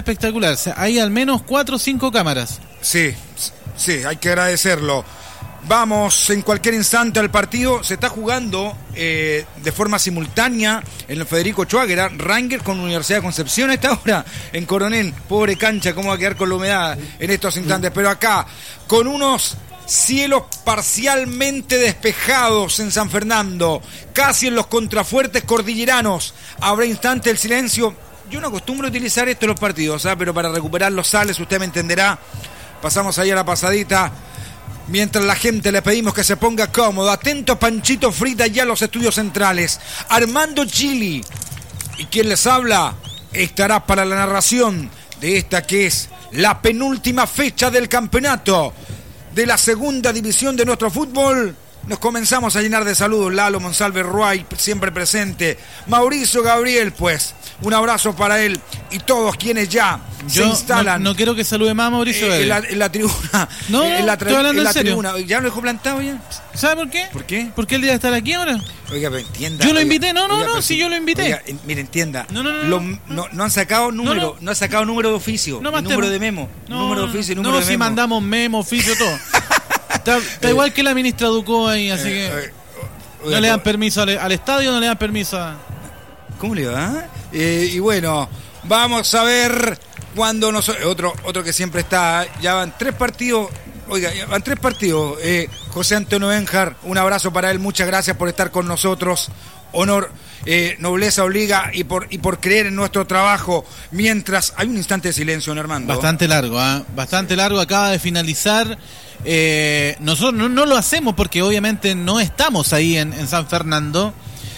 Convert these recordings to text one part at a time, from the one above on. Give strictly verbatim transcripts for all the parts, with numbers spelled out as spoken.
espectacular. O sea, hay al menos cuatro o cinco cámaras. Sí, sí, hay que agradecerlo. Vamos en cualquier instante al partido. Se está jugando eh, de forma simultánea en el Federico Schwager, Ranger con Universidad de Concepción a esta hora en Coronel. Pobre cancha, cómo va a quedar con la humedad en estos instantes. Pero acá, con unos cielos parcialmente despejados en San Fernando, casi en los contrafuertes cordilleranos, habrá instante el silencio. Yo no acostumbro a utilizar esto en los partidos, ¿sabes? Pero para recuperar los sales, usted me entenderá. Pasamos ahí a la pasadita. Mientras la gente le pedimos que se ponga cómodo. Atento Panchito Frita ya a los estudios centrales. Armando Chili. Y quien les habla estará para la narración de esta que es la penúltima fecha del campeonato de la segunda división de nuestro fútbol. Nos comenzamos a llenar de saludos. Lalo Monsalve Ruay, siempre presente. Mauricio Gabriel, pues, un abrazo para él y todos quienes ya Yo se instalan. No, no quiero que salude más a Mauricio eh, Gabriel. En la, en la tribuna. No, en la, tra- estoy hablando en la en serio. tribuna. ¿Ya lo dejó plantado ya? ¿Sabe por qué? ¿Por qué? Porque él debe estar aquí ahora. Oiga, pero entienda. Yo lo oiga, invité, no, no, oiga, no, pero si yo lo invité. Oiga, en- mire, entienda. No, no, no, Lo- no. no, no han sacado número, no, no. no han sacado número de oficio, No ni más número tema. de memo, No, número de oficio y número no, de si memo. mandamos memo, oficio, todo. Está, está igual que la ministra Ducó ahí, así que Eh, eh, no oiga, le dan ¿cómo- permiso al, al estadio, no le dan permiso a... ¿Cómo le va? Eh, y bueno, vamos a ver cuando nos... Otro, otro que siempre está, ya van tres partidos, oiga, ya van tres partidos. Eh, José Antonio Benjar, un abrazo para él, muchas gracias por estar con nosotros. Honor, eh, nobleza obliga y por, y por creer en nuestro trabajo. Mientras hay un instante de silencio, ¿no, Armando? Bastante largo, ¿eh? Bastante largo, acaba de finalizar. Eh, nosotros no, no lo hacemos porque obviamente no estamos ahí en, en San Fernando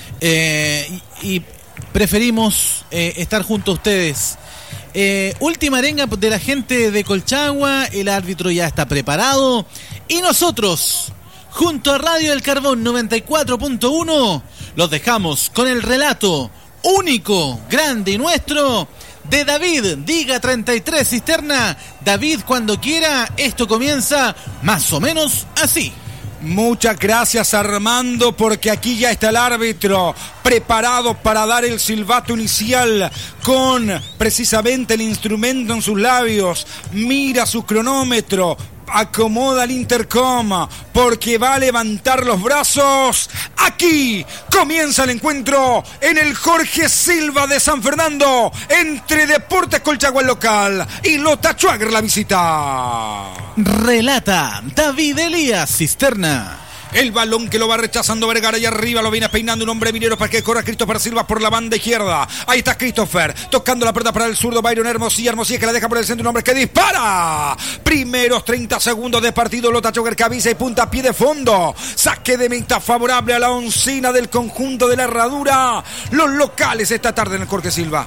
eh, y, y preferimos eh, estar junto a ustedes. Eh, última arenga de la gente de Colchagua, el árbitro ya está preparado y nosotros, junto a Radio El Carbón noventa y cuatro punto uno, los dejamos con el relato único, grande y nuestro de David, diga treinta y tres Cisterna. David, cuando quiera, esto comienza más o menos así. Muchas gracias, Armando, porque aquí ya está el árbitro preparado para dar el silbato inicial con precisamente el instrumento en sus labios. Mira su cronómetro, acomoda el intercom porque va a levantar los brazos. Aquí comienza el encuentro en el Jorge Silva de San Fernando entre Deportes Colchagua el local y Lota Schwager la visita. Relata David Elías Cisterna. El balón que lo va rechazando Vergara y arriba lo viene peinando un hombre minero para que corra Christopher Silva por la banda izquierda. Ahí está Christopher tocando la pelota para el zurdo Byron Hermosilla. Hermosilla que la deja por el centro, un hombre que dispara. Primeros treinta segundos de partido. Lota Schwager cabeza y punta pie de fondo. Saque de meta favorable a la oncina del conjunto de la Herradura. Los locales esta tarde en el Jorge Silva.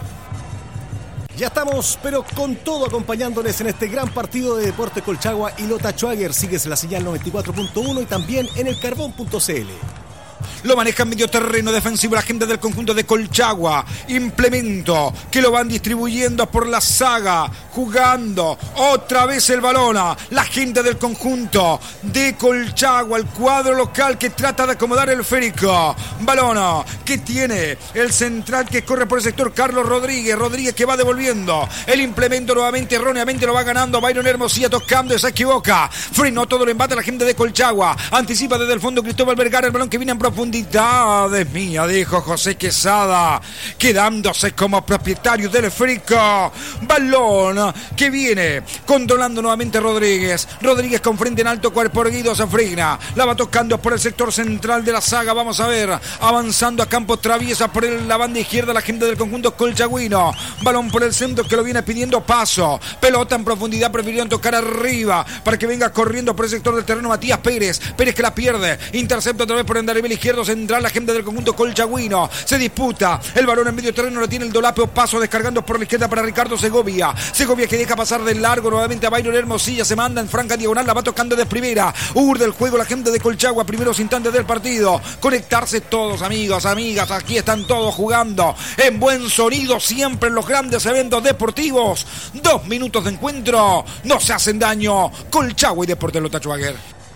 Ya estamos, pero con todo acompañándoles en este gran partido de Deportes Colchagua y Lota Schwager. Sigues la señal noventa y cuatro punto uno y también en el carbón punto c l. Lo maneja en medio terreno defensivo la gente del conjunto de Colchagua. Implemento que lo van distribuyendo por la saga. Jugando otra vez el balón. La gente del conjunto de Colchagua. El cuadro local que trata de acomodar el esférico. Balón que tiene el central que corre por el sector Carlos Rodríguez. Rodríguez que va devolviendo. El implemento nuevamente erróneamente lo va ganando Byron Hermosilla tocando y se equivoca. Frenó todo el embate la gente de Colchagua. Anticipa desde el fondo Cristóbal Vergara. El balón que viene en profundidad. Profundidades mía, dijo José Quesada, quedándose como propietario del esférico. Balón que viene controlando nuevamente Rodríguez. Rodríguez con frente en alto, cuerpo erguido, se frena. La va tocando por el sector central de la saga. Vamos a ver, avanzando a campo traviesa por el, la banda izquierda la gente del conjunto colchagüino. Balón por el centro que lo viene pidiendo paso. Pelota en profundidad, prefirieron tocar arriba para que venga corriendo por el sector del terreno Matías Pérez. Pérez que la pierde, intercepta otra vez por el nivel izquierdo central la gente del conjunto colchagüino. Se disputa el balón en medio terreno, lo tiene el Dolapio Paso descargando por la izquierda para Ricardo Segovia. Segovia que deja pasar de largo nuevamente a Byron Hermosilla, se manda en franca diagonal, la va tocando de primera. Urde el juego la gente de Colchagua, primeros instantes del partido. Conectarse todos, amigos, amigas, aquí están todos jugando en buen sonido siempre en los grandes eventos deportivos. Dos minutos de encuentro, no se hacen daño. Colchagua y Deportes Lota Schwager.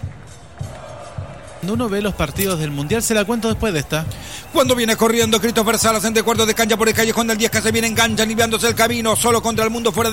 Cuando uno ve los partidos del Mundial, se la cuento después de esta. Cuando viene corriendo Christopher Salas en de cuarto de cancha por el callejón del diez que se viene engancha, aliviándose el camino, solo contra el mundo fuera de